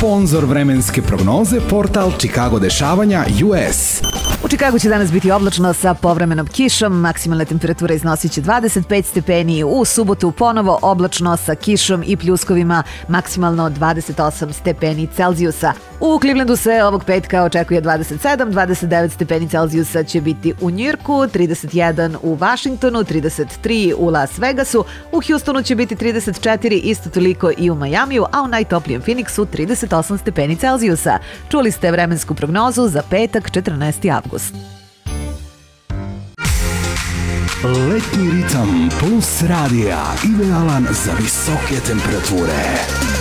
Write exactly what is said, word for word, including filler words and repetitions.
Sponzor vremenske prognoze, portal Chicago dešavanja U S. U Čikagu će danas biti oblačno sa povremenom kišom, maksimalna temperatura iznosit će dvadeset pet stepeni, u subotu ponovo oblačno sa kišom i pljuskovima, maksimalno dvadeset osam stepeni Celzijusa. U Clevelandu se ovog petka očekuje dvadeset sedam, dvadeset devet stepeni Celzijusa će biti u Njujorku, trideset jedan u Vašingtonu, trideset tri u Las Vegasu, u Houstonu će biti trideset četiri, isto toliko i u Majamiju, a u najtoplijem Phoenixu trideset osam stepeni Celzijusa. Čuli ste vremensku prognozu za petak četrnaesti avgust. Letnji ritam plus radija idealan za visoke temperature.